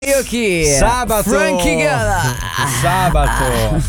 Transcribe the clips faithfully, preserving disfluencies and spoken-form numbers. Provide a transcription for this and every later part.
Io chi? Sabato Frankie Gala. Sabato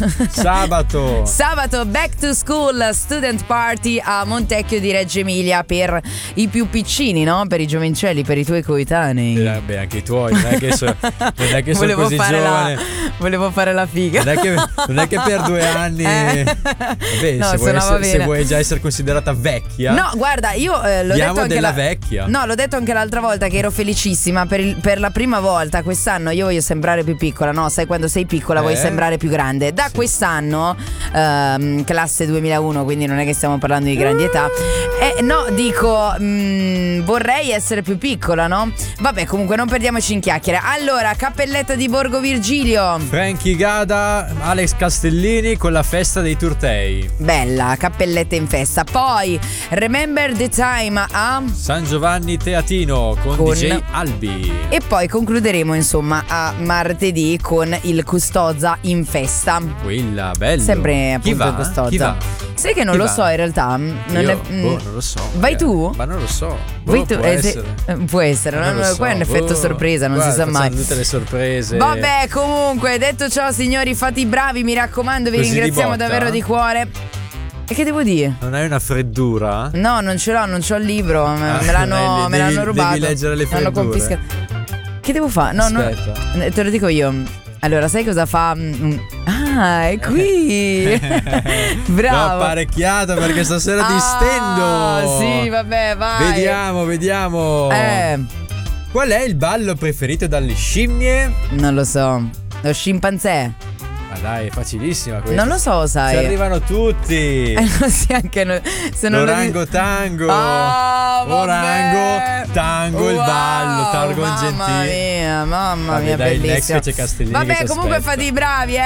Sabato Sabato back to school student party a Montecchio di Reggio Emilia per i più piccini, no? Per i giovincelli, per i tuoi coetanei. eh, Beh, anche i tuoi, non è che, so, non è che sono volevo così fare giovane. la, volevo fare la figa. Non è che, non è che per due anni eh. Vabbè, No, se, vuoi suonava essere, se bene. vuoi già essere considerata vecchia. No, guarda, io eh, l'ho Diamo detto anche della la... vecchia. No, l'ho detto anche l'altra volta che ero felicissima per, il- per la prima volta quest'anno. Io voglio sembrare più piccola, no? Sai, quando sei piccola vuoi Eh? sembrare più grande. Da Sì. quest'anno, ehm, classe duemilauno, quindi non è che stiamo parlando di grandi età. Eh, no, dico, mh, vorrei essere più piccola, no? Vabbè, comunque non perdiamoci in chiacchiere. Allora, Cappelletta di Borgo Virgilio. Frankie Gada, Alex Castellini con la festa dei Turtei. Bella, Cappelletta in festa. Poi, Remember the Time a... San Giovanni Teatino con, Con- D J Albi. E poi concluderemo insomma a martedì con il Custoza in festa. Quella, bello. Sempre Chi appunto va? il Custoza. Chi va? Sai che non Chi lo va? so in realtà. Non Io, è- boh, non lo so. Vai eh. tu? Ma non lo so. Vai Boh, tu? può Eh, se- essere. eh, può essere, Non no? lo so, Qua è un effetto boh. sorpresa, non Guarda, si sa mai. facciamo tutte le sorprese. Vabbè, comunque, detto ciò, signori, fate i bravi, mi raccomando, vi Così di ringraziamo botta? davvero di cuore. E che devo dire? Non hai una freddura? No, non ce l'ho, non c'ho il libro, me, Ah, me l'hanno, non hai- me devi- l'hanno rubato. devi leggere le Me l'hanno freddure. confiscato. Che devo fare? No, no, Aspetta. te lo dico io. Allora, sai cosa fa? Mm, Ah, è qui. Bravo. L'ho apparecchiato perché stasera Ah, distendo. sì, vabbè, vai. Vediamo, vediamo. Eh, Qual è il ballo preferito dalle scimmie? non lo so. Lo scimpanzé. Ma dai, è facilissima questa. Non lo so, sai. Ci arrivano tutti. Eh, non sì, anche no- se non lo L'orango tango. Ah, vabbè. Orango tango, il Wow, ballo, Targon Mamma Gentile. mia, mamma Vabbè, mia, dai, il bellissimo. next c'è Castellini Vabbè, che ci comunque aspetta. fate i bravi, eh.